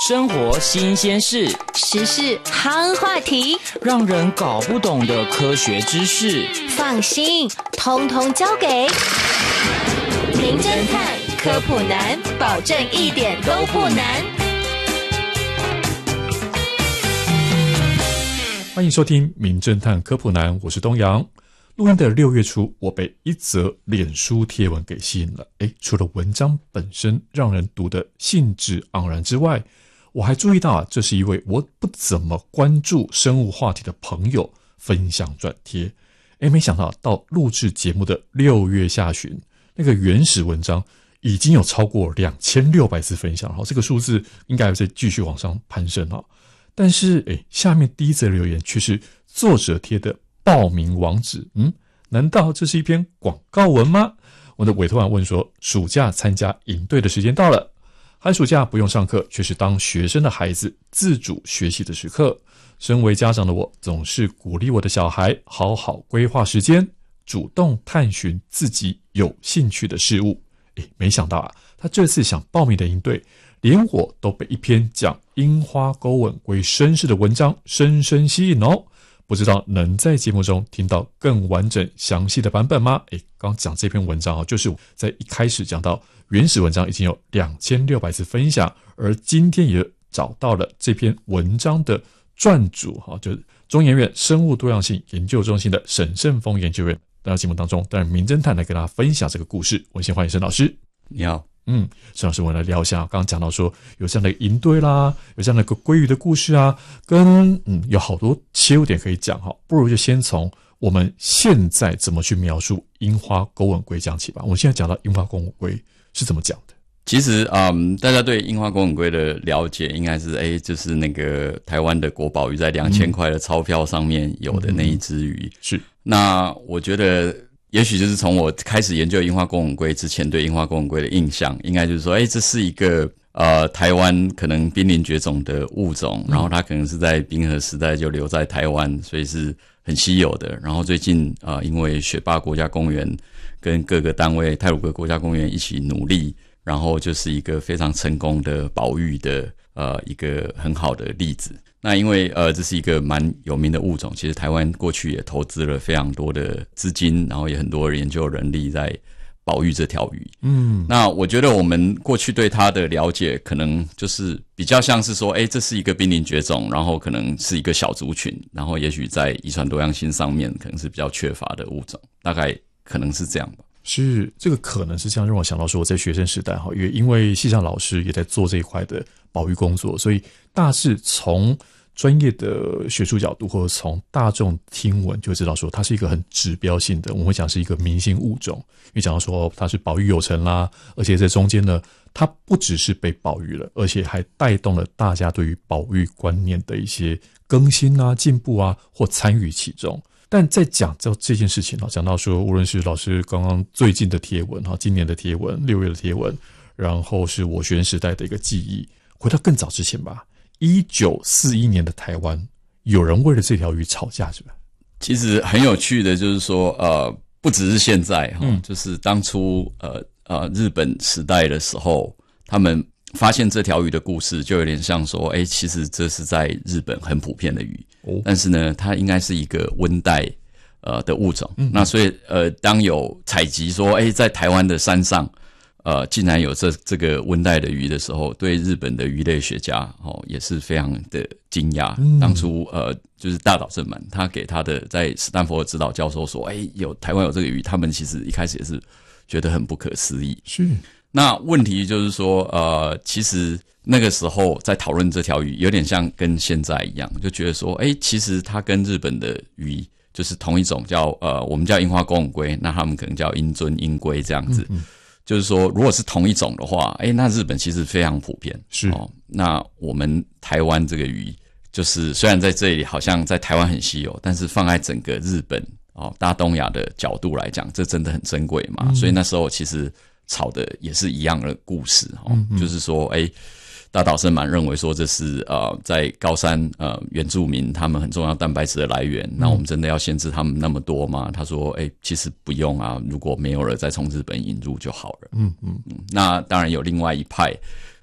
生活新鲜事， 时事夯话题， 让人搞不懂的科学知识， 放心，通通交给名侦探科普男，保证一点都不难。 欢迎收听名侦探科普男，我是东阳。录音的6月初，我被一则脸书贴文给吸引了。除了文章本身让人读得兴致盎然之外，我还注意到这是一位我不怎么关注生物话题的朋友分享转贴。没想到录制节目的6月下旬，那个原始文章已经有超过2600次分享，这个数字应该还会继续往上攀升。但是下面第一则留言却是作者贴的报名网址。难道这是一篇广告文吗？我的委托人问说，暑假参加营队的时间到了，寒暑假不用上课，却是当学生的孩子自主学习的时刻。身为家长的我，总是鼓励我的小孩好好规划时间，主动探寻自己有兴趣的事物。没想到他这次想报名的营队，连我都被一篇讲樱花钩吻龟身世的文章深深吸引哦。不知道能在节目中听到更完整详细的版本吗？刚讲这篇文章就是在一开始讲到原始文章已经有2600次分享，而今天也找到了这篇文章的撰主，就是中研院生物多样性研究中心的沈胜峰研究员。在节目当中，当然名侦探来跟大家分享这个故事。我们先欢迎沈老师。 你好。 沈老师，我们来聊一下，刚刚讲到说有这样的营队啦，有这样的一个鲑鱼的故事啊，跟有好多切入点可以讲哈，不如就先从我们现在怎么去描述樱花钩吻龟讲起吧。我们现在讲到樱花钩吻龟是怎么讲的？ 其实大家对樱花钩吻龟的了解应该是就是那个台湾的国宝鱼，在2000块的钞票上面有的那一只鱼。 是。那我觉得也许就是从我开始研究樱花钩吻龟之前，对樱花钩吻龟的印象应该就是说这是一个台湾可能濒临绝种的物种，然后它可能是在冰河时代就留在台湾，所以是很稀有的。然后最近因为雪霸国家公园跟各个单位太鲁阁国家公园一起努力，然后就是一个非常成功的保育的一个很好的例子。那因为这是一个蛮有名的物种，其实台湾过去也投资了非常多的资金，然后也很多研究人力在保育这条鱼。那我觉得我们过去对它的了解可能就是比较像是说这是一个濒临绝种，然后可能是一个小族群，然后也许在遗传多样性上面可能是比较缺乏的物种，大概可能是这样吧。 是，这个可能是这样让我想到说，我在学生时代因为系上老师也在做这一块的保育工作，所以大致从专业的学术角度或者从大众听闻就会知道说它是一个很指标性的，我们会讲是一个明星物种，因为讲到说它是保育有成啦，而且在中间呢，它不只是被保育了，而且还带动了大家对于保育观念的一些更新啊、进步啊或参与其中。但在讲到这件事情讲到说无论是老师刚刚最近的贴文今年的贴文6月的贴文，然后是我学生时代的一个记忆，回到更早之前吧，1941年的台湾有人为了这条鱼吵架是吧？ 其实很有趣的就是说不只是现在就是当初日本时代的时候，他们发现这条鱼的故事就有点像说其实这是在日本很普遍的鱼，但是呢它应该是一个温带的物种。那所以当有采集说在台湾的山上竟然有这个温带的鱼的时候，对日本的鱼类学家也是非常的惊讶。当初就是大岛正满他给他的在斯坦福的指导教授说台湾有这个鱼，他们其实一开始也是觉得很不可思议。 是。那问题就是说其实那个时候在讨论这条鱼有点像跟现在一样，就觉得说其实它跟日本的鱼就是同一种，叫我们叫樱花钩吻龟，那他们可能叫樱尊樱龟这样子。就是说如果是同一种的话那日本其实非常普遍。 是。 那我们台湾这个鱼就是虽然在这里好像在台湾很稀有，但是放在整个日本大东亚的角度来讲，这真的很珍贵嘛。所以那时候其实吵的也是一样的故事就是说大岛伸满认为说这是在高山原住民他们很重要蛋白质的来源，那我们真的要限制他们那么多吗？他说其实不用啊，如果没有了再从日本引入就好了。那当然有另外一派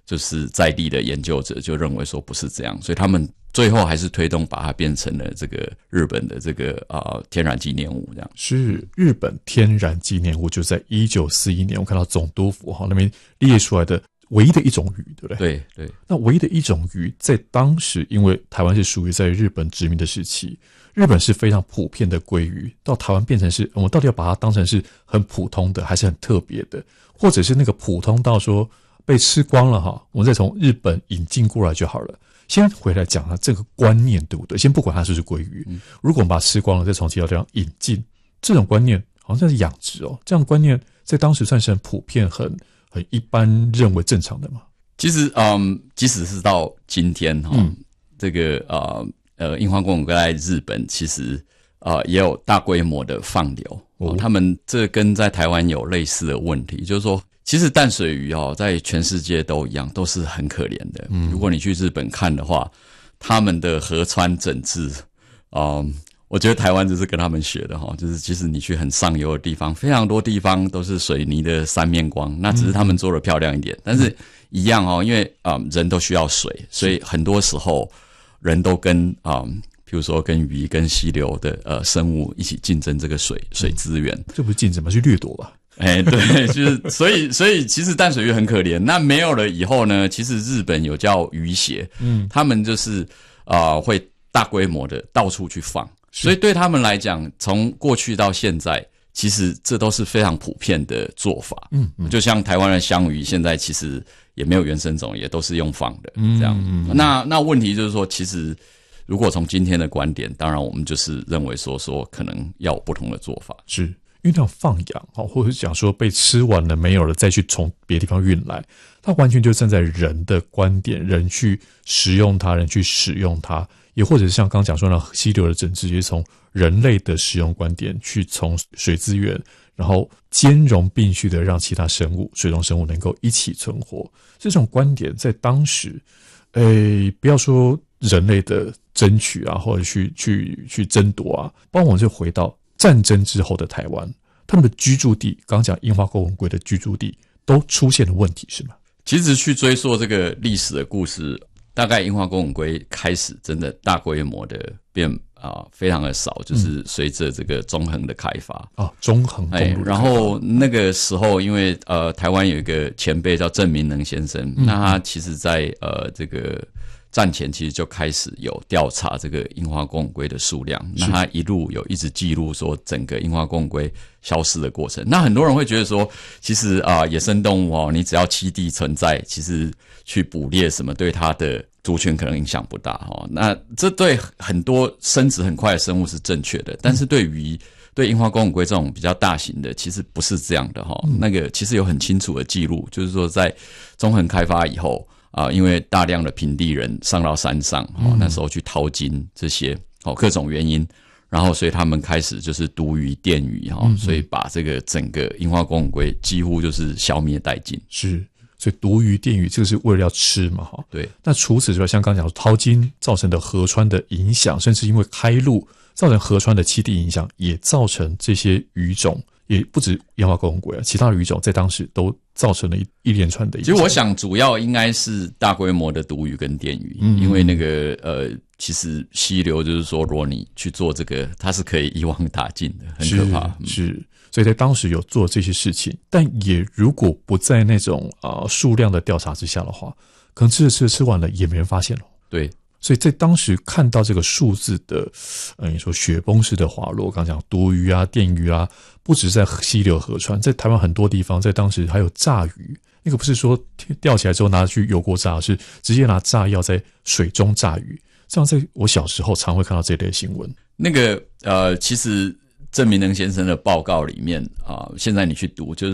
就是在地的研究者就认为说不是这样，所以他们最后还是推动把它变成了这个日本的这个天然纪念物这样。 是日本天然纪念物，就在1941年我看到总督府那边列出来的唯一的一种鱼，对不对？ 对对。 那唯一的一种鱼在当时，因为台湾是属于在日本殖民的时期，日本是非常普遍的鲑鱼，到台湾变成是我们到底要把它当成是很普通的还是很特别的，或者是那个普通到说被吃光了我们再从日本引进过来就好了。先回来讲这个观念对不对？先不管它是不是鲑鱼，如果我们把它吃光了再从其他地方引进，这种观念好像是养殖这样的观念在当时算是很普遍很一般认为正常的嘛。 其实即使是到今天这个樱花公文龟在日本其实也有大规模的放流他们这跟在台湾有类似的问题，就是说其实淡水鱼在全世界都一样，都是很可怜的。如果你去日本看的话，他们的河川整治我觉得台湾就是跟他们学的就是其实你去很上游的地方，非常多地方都是水泥的三面光，那只是他们做的漂亮一点，但是一样因为人都需要水，所以很多时候人都跟比如说跟鱼跟溪流的生物一起竞争这个水资源。 这不是竞争吗？是掠夺吧？ 对，就是所以其实淡水鱼很可怜。那没有了以后呢，其实日本有叫鱼协，他们就是会大规模的到处去放，所以对他们来讲，从过去到现在，其实这都是非常普遍的做法。就像台湾的香鱼，现在其实也没有原生种，也都是用放的这样。那问题就是说，其实如果从今天的观点，当然我们就是认为说可能要有不同的做法。 是因为那种放养或者是讲说被吃完了没有了再去从别的地方运来，它完全就站在人的观点，人去食用它，人去使用它，也或者是像刚刚讲说的溪流的整治，也是从人类的使用观点去从水资源，然后兼容并蓄的让其他生物水中生物能够一起存活。这种观点在当时不要说人类的争取或者去争夺包括我们就回到战争之后的台湾，他们的居住地，刚刚讲樱花钩吻龟的居住地都出现了问题是吗？ 其实去追溯这个历史的故事，大概樱花钩吻龟开始真的大规模的变非常的少，就是随着这个中横的开发中横公路， 然后那个时候因为台湾有一个前辈叫郑明能先生，那他其实在这个战前其实就开始有调查这个樱花钩吻龟的数量，那他一路有一直记录说整个樱花钩吻龟消失的过程。那很多人会觉得说，其实野生动物你只要栖地存在，其实去捕猎什么对它的族群可能影响不大那这对很多生殖很快的生物是正确的，但是对樱花钩吻龟这种比较大型的其实不是这样的那个其实有很清楚的记录，就是说在中横开发以后因为大量的平地人上到山上那时候去淘金这些各种原因，然后所以他们开始就是毒鱼电鱼所以把这个整个樱花钩吻龟几乎就是消灭殆尽。 是，所以毒鱼电鱼这个是为了要吃嘛对。 那除此之外，像刚刚讲淘金造成的河川的影响，甚至因为开路造成河川的栖地影响，也造成这些鱼种，也不止樱花钩吻龟其他的鱼种在当时都造成了一连串的影响。 其实我想主要应该是大规模的毒鱼跟电鱼，因为那个其实溪流就是说，如果你去做这个，它是可以一网打尽的，很可怕。 是，所以在当时有做这些事情，但也如果不在那种数量的调查之下的话，可能吃完了也没人发现了。 对。 所以在当时看到这个数字的你说雪崩式的滑落，刚讲毒鱼电鱼不只是在溪流河川，在台湾很多地方在当时还有炸鱼，那个不是说钓起来之后拿去油锅炸，是直接拿炸药在水中炸鱼。这样在我小时候常会看到这类新闻。 那个其实郑明能先生的报告里面现在你去读就是